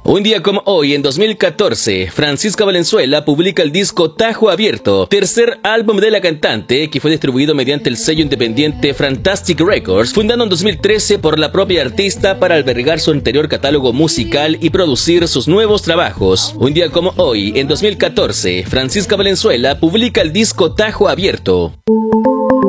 Un día como hoy, en 2014, Francisca Valenzuela publica el disco Tajo Abierto, tercer álbum de la cantante, que fue distribuido mediante el sello independiente Fantastic Records, fundado en 2013 por la propia artista para albergar su anterior catálogo musical y producir sus nuevos trabajos. Un día como hoy, en 2014, Francisca Valenzuela publica el disco Tajo Abierto.